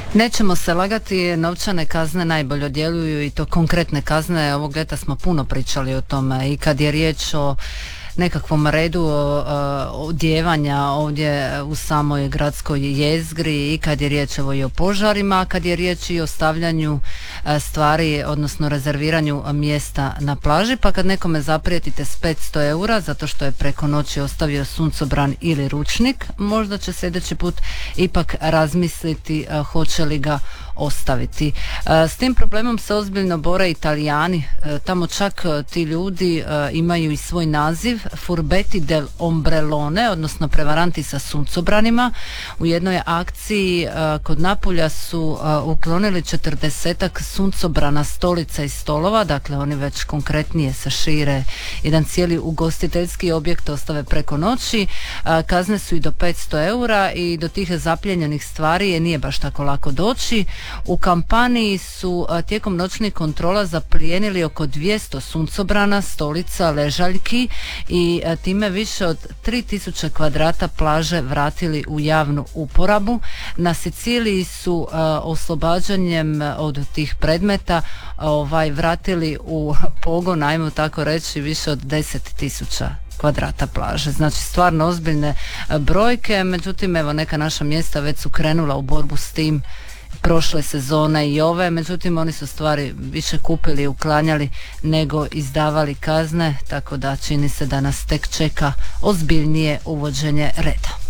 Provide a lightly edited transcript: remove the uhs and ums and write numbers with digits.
Nećemo se lagati, novčane kazne najbolje djeluju i to konkretne kazne. Ovog ljeta smo puno pričali o tome i kad je riječ o nekakvom redu odijevanja ovdje u samoj gradskoj jezgri i kad je riječ evo i o požarima, kad je riječ i o stavljanju stvari, odnosno rezerviranju mjesta na plaži, pa kad nekome zaprijetite s 500 eura zato što je preko noći ostavio suncobran ili ručnik, možda će sljedeći put ipak razmisliti hoće li ga ostaviti. S tim problemom se ozbiljno bore Italijani, tamo čak ti ljudi imaju i svoj naziv Furbetti del Ombrellone, odnosno prevaranti sa suncobranima. U jednoj akciji kod Napulja su uklonili 40-ak suncobrana, stolica i stolova, dakle oni već konkretnije se šire, jedan cijeli ugostiteljski objekt ostave preko noći. Kazne su i do 500 eura i do tih zapljenjenih stvari je nije baš tako lako doći. U Kampaniji su tijekom noćnih kontrola zaplijenili oko 200 suncobrana, stolica, ležaljki i time više od 3000 kvadrata plaže vratili u javnu uporabu. Na Siciliji su oslobađanjem od tih predmeta vratili u pogon, ajmo tako reći, više od 10.000 kvadrata plaže. Znači stvarno ozbiljne brojke, međutim evo neka naša mjesta već su krenula u borbu s tim prošle sezone i ove, međutim oni su stvari više kupili i uklanjali nego izdavali kazne, tako da čini se da nas tek čeka ozbiljnije uvođenje reda.